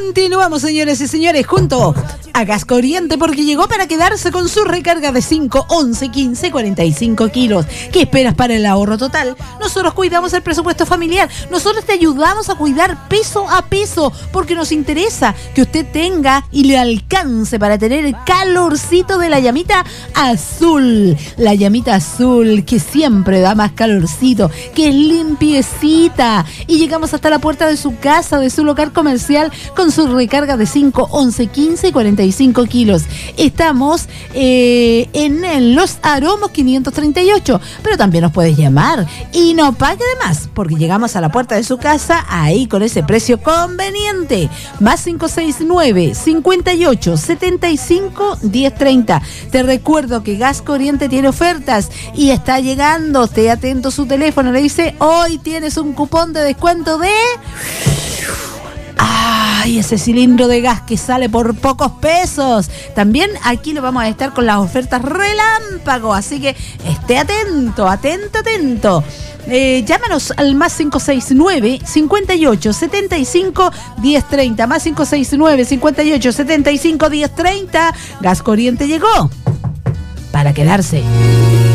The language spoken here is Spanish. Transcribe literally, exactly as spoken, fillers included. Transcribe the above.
Continuamos, señores y señores, junto a Gas Corriente, porque llegó para quedarse con su recarga de cinco, once, quince, cuarenta y cinco kilos. ¿Qué esperas para el ahorro total? Nosotros cuidamos el presupuesto familiar. Nosotros te ayudamos a cuidar peso a peso, porque nos interesa que usted tenga y le alcance para tener el calorcito de la llamita azul. La llamita azul que siempre da más calorcito, que es limpiecita. Y llegamos hasta la puerta de su casa, de su local comercial, con su recarga de cinco, once, quince y cuarenta y cinco kilos. Estamos eh, en Los Aromos quinientos treinta y ocho, pero también nos puedes llamar y no pague de más, porque llegamos a la puerta de su casa ahí con ese precio conveniente. Más cinco seis nueve, cincuenta y ocho, setenta y cinco, diez treinta. Te recuerdo que Gas Corriente tiene ofertas y está llegando. Esté atento a su teléfono, le dice: hoy tienes un cupón de descuento de... ¡ay! Ese cilindro de gas que sale por pocos pesos. También aquí lo vamos a estar con las ofertas relámpago, así que esté atento, atento, atento. Eh, llámanos al más cinco seis nueve, cincuenta y ocho, setenta y cinco, diez treinta, más cinco seis nueve, cincuenta y ocho, setenta y cinco, diez treinta. Gas Corriente llegó para quedarse.